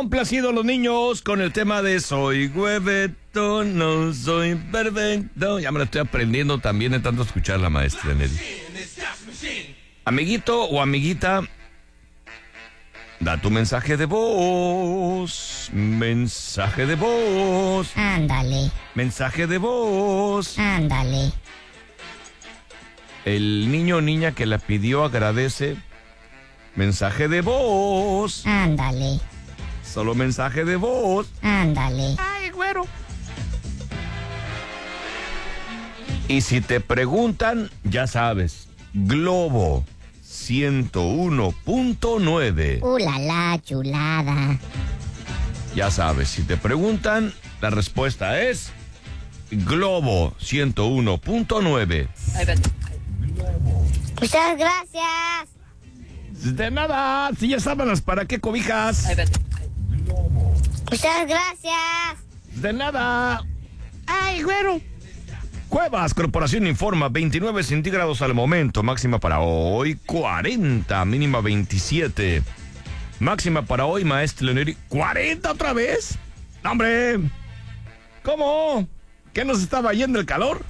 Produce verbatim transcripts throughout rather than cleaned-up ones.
complacidos los niños con el tema de soy hueveto, no soy perfecto. Ya me lo estoy aprendiendo también de tanto escuchar la maestra Nelly. Amiguito o amiguita, da tu mensaje de voz. Mensaje de voz. Ándale. Mensaje de voz. Ándale. El niño o niña que la pidió agradece. Mensaje de voz. Ándale. Solo mensaje de voz. Ándale. Ay, güero. Y si te preguntan, ya sabes, Globo ciento uno punto nueve. ¡Uh, la, la chulada! Ya sabes, si te preguntan, la respuesta es Globo ciento uno punto nueve. Muchas gracias. De nada, si ya sábanas, ¿para qué cobijas? Muchas gracias. De nada. Ay, güero. Cuevas Corporación informa, veintinueve centígrados al momento, máxima para hoy cuarenta, mínima veintisiete. Máxima para hoy, maestro Leoneri, ¿cuarenta otra vez? ¡No, hombre! ¿Cómo? ¿Qué nos estaba yendo el calor?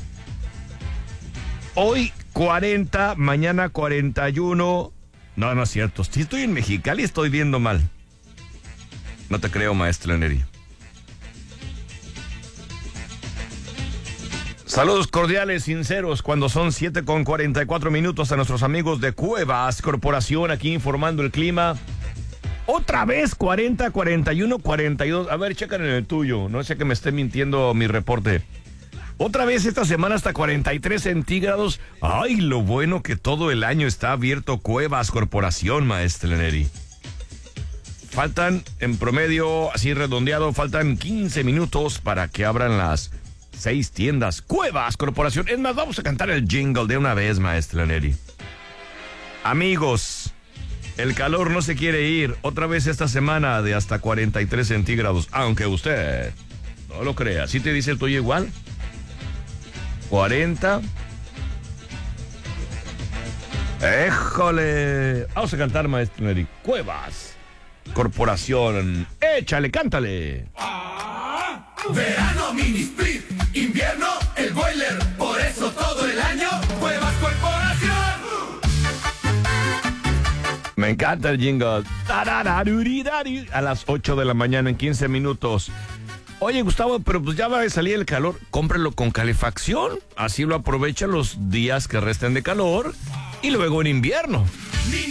Hoy cuarenta, mañana cuarenta y uno. No, no es cierto. Si estoy en Mexicali, estoy viendo mal. No te creo, maestro Leoneri. Saludos cordiales, sinceros, cuando son siete con cuarenta y cuatro minutos a nuestros amigos de Cuevas Corporación, aquí informando el clima. Otra vez cuarenta, cuarenta y uno, cuarenta y dos. A ver, checan en el tuyo, no sé que me esté mintiendo mi reporte. Otra vez esta semana hasta cuarenta y tres centígrados. Ay, lo bueno que todo el año está abierto Cuevas Corporación, maestro Leneri. Faltan, en promedio, así redondeado, faltan quince minutos para que abran las seis tiendas Cuevas Corporación. Es más, vamos a cantar el jingle de una vez, maestra Neri. Amigos, el calor no se quiere ir. Otra vez esta semana de hasta cuarenta y tres centígrados. Aunque usted no lo crea. ¿Sí te dice el tuyo igual? cuarenta. ¡Éjole! Vamos a cantar, maestro Neri. Cuevas Corporación. Échale, cántale. Ah, verano, mini split. Invierno, el boiler. Por eso todo el año, Cuevas Corporación. Me encanta el jingle. A las ocho de la mañana en quince minutos. Oye, Gustavo, pero pues ya va a salir el calor. Cómprelo con calefacción. Así lo aprovecha los días que resten de calor. Y luego en invierno. Mini